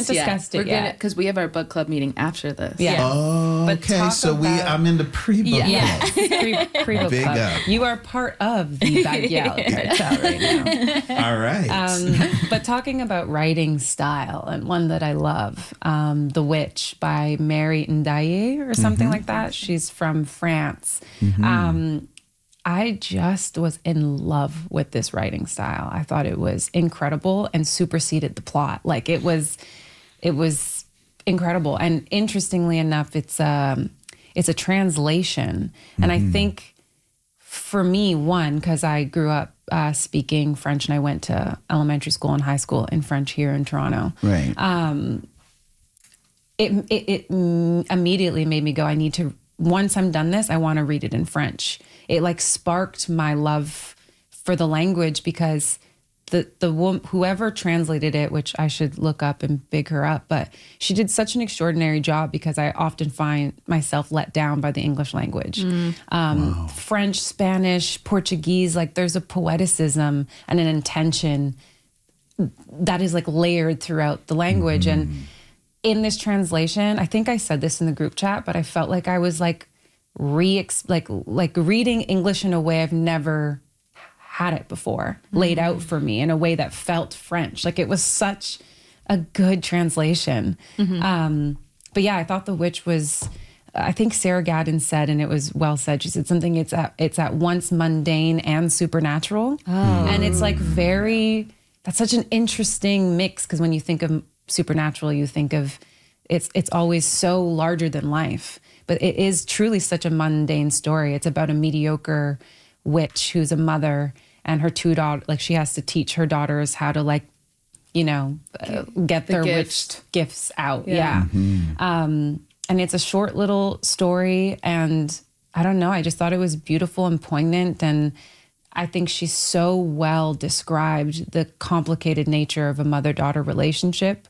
haven't discussed it yet. Because we have our book club meeting after this. Yeah. Oh, But okay. talk So about- I'm in the pre-book. Yeah. Pre-book Big club. up. You are part of the Bagyal cartel right now. All right. But talking about writing style, and one that I love, The Witch by Mary Ndaye or something like that. She's from France. I just was in love with this writing style. I thought it was incredible and superseded the plot. Like it was incredible. And interestingly enough, it's a translation. And I think for me, one, because I grew up speaking French and I went to elementary school and high school in French here in Toronto. Right. It immediately made me go, I need to, once I'm done this, I want to read it in French. It like sparked my love for the language because whoever translated it, which I should look up and big her up, but she did such an extraordinary job because I often find myself let down by the English language. French, Spanish, Portuguese, like there's a poeticism and an intention that is like layered throughout the language. And in this translation, I think I said this in the group chat, but I felt like I was like reading English in a way I've never had it before, laid out for me in a way that felt French. Like it was such a good translation. But yeah, I thought The Witch was, I think Sarah Gadon said, and it was well said, she said something, it's at once mundane and supernatural. And it's like that's such an interesting mix, because when you think of supernatural, you think of, it's always so larger than life. But it is truly such a mundane story. It's about a mediocre witch who's a mother, and her two daughters, like she has to teach her daughters how to like, get their witch gifts out. Yeah. And it's a short little story, and I don't know, I just thought it was beautiful and poignant, and I think she so well described the complicated nature of a mother-daughter relationship.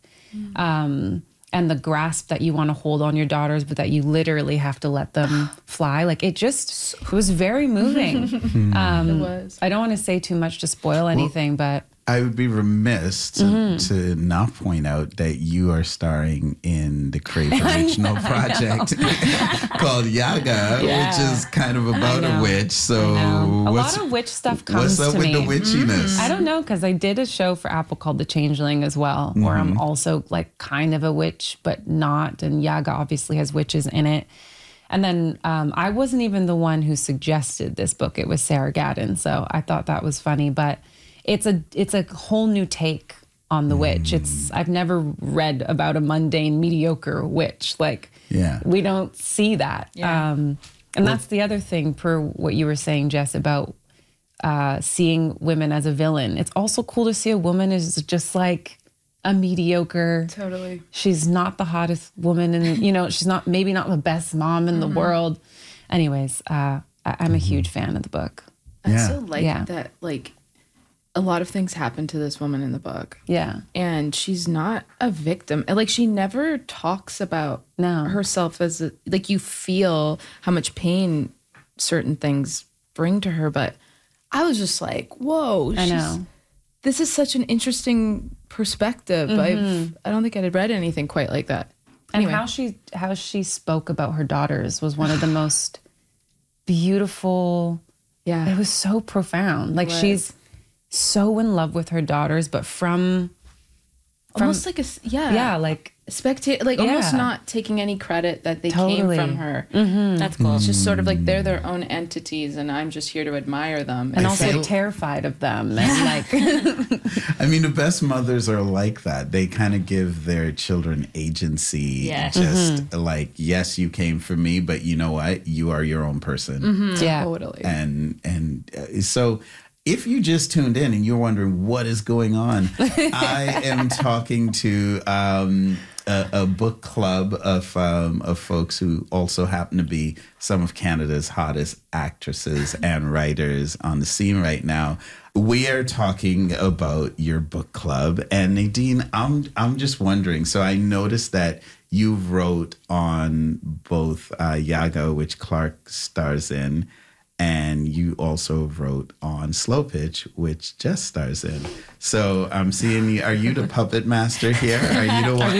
And the grasp that you want to hold on your daughters, but that you literally have to let them fly. Like it was very moving. It was. I don't want to say too much to spoil anything, but I would be remiss to not point out that you are starring in the Crave original project called Yaga, which is kind of about a witch. So a lot of witch stuff comes what's up to with me. the witchiness? I don't know, because I did a show for Apple called The Changeling as well, where I'm also like kind of a witch, but not. And Yaga obviously has witches in it. And then I wasn't even the one who suggested this book. It was Sarah Gadon. So I thought that was funny, but it's a whole new take on the witch. I've never read about a mundane, mediocre witch. Like, we don't see that. And that's the other thing, per what you were saying, Jess, about seeing women as a villain. It's also cool to see a woman as just like a mediocre. Totally. She's not the hottest woman, and she's maybe not the best mom in the world. Anyways, I'm a huge fan of the book. I so like that, like, a lot of things happen to this woman in the book. Yeah. And she's not a victim. Like, she never talks about herself as like, you feel how much pain certain things bring to her. But I was just like, whoa. I know. This is such an interesting perspective. I don't think I had read anything quite like that. Anyway. And how she spoke about her daughters was one of the most beautiful. Yeah. It was so profound. Like, she's so in love with her daughters, but from almost like like spectate, like almost not taking any credit that they came from her. That's cool. It's just sort of like they're their own entities, and I'm just here to admire them, and also terrified of them. And like, I mean, the best mothers are like that. They kind of give their children agency. Just like, yes, you came for me, but you know what? You are your own person. Yeah, totally. And so. If you just tuned in and you're wondering what is going on, I am talking to a book club of folks who also happen to be some of Canada's hottest actresses and writers on the scene right now. We are talking about your book club, and Nadine, I'm just wondering. So I noticed that you wrote on both Yaga, which Clark stars in. And you also wrote on Slow Pitch, which Jess stars in. So I'm seeing you. Are you the puppet master here? Are you the one?